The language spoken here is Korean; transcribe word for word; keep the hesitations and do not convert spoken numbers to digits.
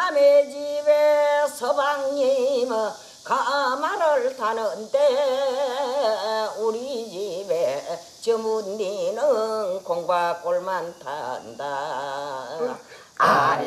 남의 집에 서방님은 가마를 타는데 우리 집에 저문니는 공과골만 탄다. 아